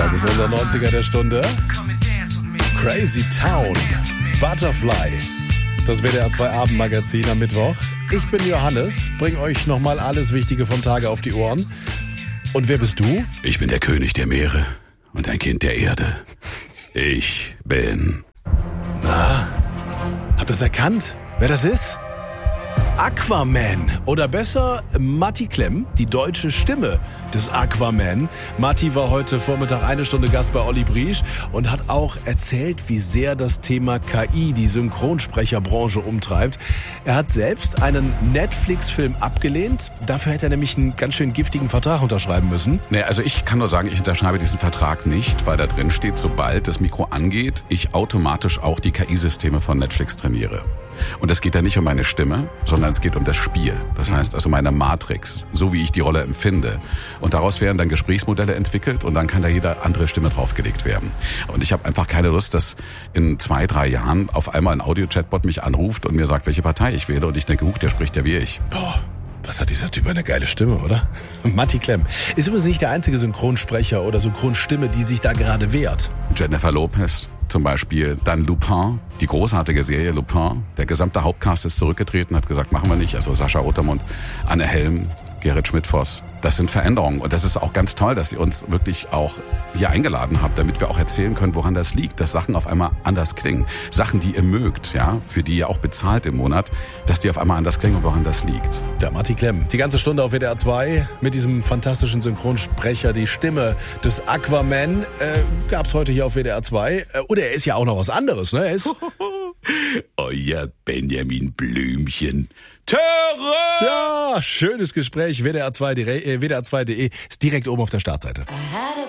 Das ist unser 90er der Stunde. Crazy Town, Butterfly. Das WDR 2 Abendmagazin am Mittwoch. Ich bin Johannes, bring euch nochmal alles Wichtige vom Tage auf die Ohren. Und wer bist du? Ich bin der König der Meere und ein Kind der Erde. Ich bin... Na, habt ihr es erkannt, wer das ist? Aquaman oder besser Matti Klemm, die deutsche Stimme des Aquaman. Matti war heute Vormittag 1 Stunde Gast bei Olli Briesch und hat auch erzählt, wie sehr das Thema KI die Synchronsprecherbranche umtreibt. Er hat selbst einen Netflix-Film abgelehnt. Dafür hätte er nämlich einen ganz schön giftigen Vertrag unterschreiben müssen. Nee, also ich kann nur sagen, ich unterschreibe diesen Vertrag nicht, weil da drin steht, sobald das Mikro angeht, ich automatisch auch die KI-Systeme von Netflix trainiere. Und es geht ja nicht um meine Stimme, sondern es geht um das Spiel. Das heißt also meine Matrix, so wie ich die Rolle empfinde. Und daraus werden dann Gesprächsmodelle entwickelt und dann kann da jede andere Stimme draufgelegt werden. Und ich habe einfach keine Lust, dass in 2-3 Jahren auf einmal ein Audio-Chatbot mich anruft und mir sagt, welche Partei ich wähle. Und ich denke, der spricht ja wie ich. Boah. Was hat dieser Typ eine geile Stimme, oder? Matti Klemm ist übrigens nicht der einzige Synchronsprecher oder Synchronstimme, die sich da gerade wehrt. Jennifer Lopez zum Beispiel, dann Lupin, die großartige Serie Lupin. Der gesamte Hauptcast ist zurückgetreten, hat gesagt, machen wir nicht. Also Sascha Rotermund, Anne Helm, Gerrit Schmidt-Voss. Das sind Veränderungen und das ist auch ganz toll, dass ihr uns wirklich auch hier eingeladen habt, damit wir auch erzählen können, woran das liegt, dass Sachen auf einmal anders klingen. Sachen, die ihr mögt, ja, für die ihr auch bezahlt im Monat, dass die auf einmal anders klingen und woran das liegt. Der Matti Klemm, die ganze Stunde auf WDR 2 mit diesem fantastischen Synchronsprecher, die Stimme des Aquaman, gab's heute hier auf WDR 2. Und er ist ja auch noch was anderes, ne? Er ist Euer Benjamin Blümchen. Töre! Ja, schönes Gespräch. WDR2.de ist direkt oben auf der Startseite.